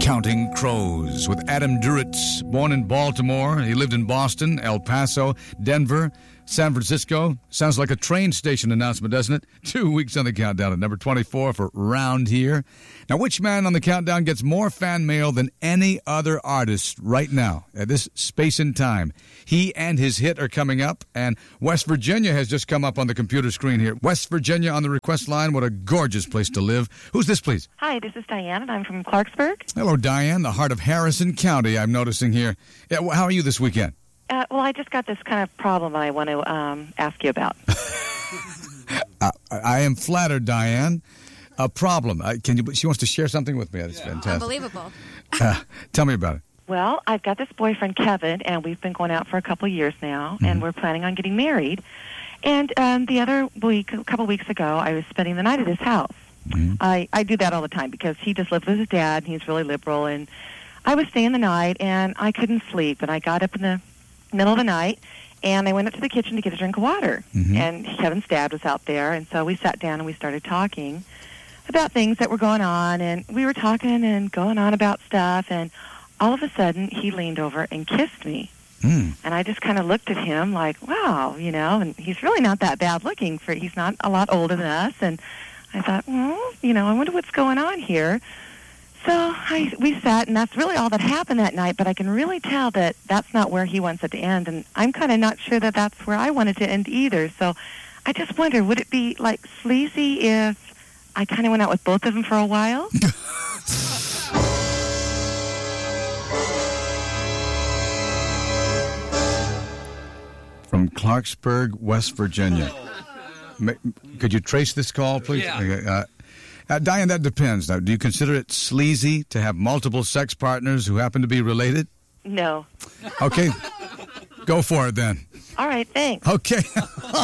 Counting Crows with Adam Duritz. Born in Baltimore, he lived in Boston, El Paso, Denver, San Francisco. Sounds like a train station announcement, doesn't it? 2 weeks on the countdown at number 24 for Round Here. Now, which man on the countdown gets more fan mail than any other artist right now at this space and time? He and his hit are coming up, and West Virginia has just come up on the computer screen here. West Virginia on the request line. What a gorgeous place to live. Who's this, please? Hi, this is Diane, and I'm from Clarksburg. Hello, Diane, the heart of Harrison County, I'm noticing here. Yeah, how are you this weekend? Well, I just got this kind of problem I want to ask you about. I am flattered, Diane. A problem. She wants to share something with me. That's fantastic. Unbelievable. Tell me about it. Well, I've got this boyfriend, Kevin, and we've been going out for a couple years now, and we're planning on getting married. And the other week, a couple weeks ago, I was spending the night at his house. I do that all the time because he just lives with his dad, and he's really liberal. And I was staying the night, and I couldn't sleep. And I got up in the middle of the night, and I went up to the kitchen to get a drink of water. And Kevin's dad was out there, and so we sat down and we started talking about things that were going on. And we were talking and going on about stuff, and all of a sudden, he leaned over and kissed me. And I just kind of looked at him like, wow, and he's really not that bad looking. He's not a lot older than us. And I thought, well, I wonder what's going on here. So we sat, and that's really all that happened that night. But I can really tell that that's not where he wants it to end. And I'm kind of not sure that that's where I wanted to end either. So I just wonder, would it be, like, sleazy if I kind of went out with both of them for a while? From Clarksburg, West Virginia. Could you trace this call, please? Yeah. Diane, that depends. Now, do you consider it sleazy to have multiple sex partners who happen to be related? No. Okay. Go for it, then. All right, thanks. Okay.